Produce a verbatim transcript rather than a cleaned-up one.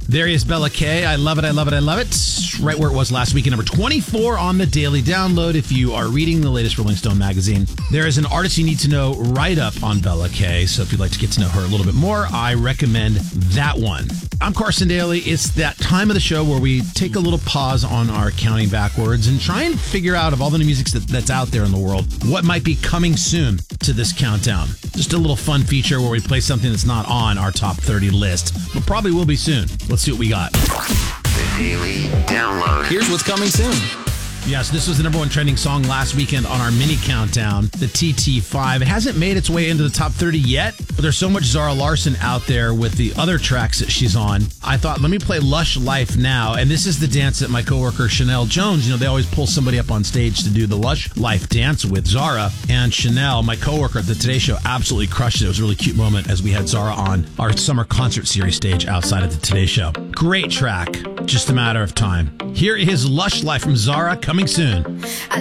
There is Bella K. I love it, I love it, I love it. Right where it was last week, at number twenty-four on the Daily Download if you are reading the latest Rolling Stone magazine. There is an artist you need to know write-up on Bella K, so if you'd like to get to know her a little bit more, I recommend that one. I'm Carson Daly. It's that time of the show where we take a little pause on our counting backwards and try and figure out, of all the new music that, that's out there in the world, what might be coming soon to this countdown. Just a little fun feature where we play something that's not on our top thirty list, but probably will be soon. Let's see what we got. The Daily Download. Here's what's coming soon. Yes, this was the number one trending song last weekend on our mini countdown, the T T five. It hasn't made its way into the top thirty yet, but there's so much Zara Larsson out there with the other tracks that she's on. I thought, let me play Lush Life now. And this is the dance that my coworker Chanel Jones, you know, they always pull somebody up on stage to do the Lush Life dance with Zara. And Chanel, my coworker at the Today Show, absolutely crushed it. It was a really cute moment as we had Zara on our summer concert series stage outside of the Today Show. Great track. Just a matter of time. Here is Lush Life from Zara, coming soon.